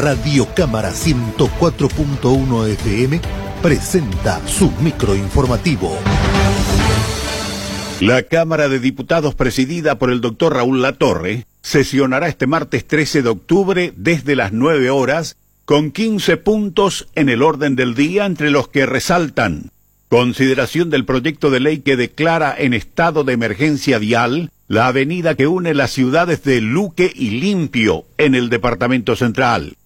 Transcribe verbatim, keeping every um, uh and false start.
Radio Cámara ciento cuatro punto uno F M presenta su microinformativo. La Cámara de Diputados, presidida por el doctor Raúl Latorre, sesionará este martes trece de octubre desde las nueve horas, con quince puntos en el orden del día, entre los que resaltan: consideración del proyecto de ley que declara en estado de emergencia vial la avenida que une las ciudades de Luque y Limpio en el Departamento Central;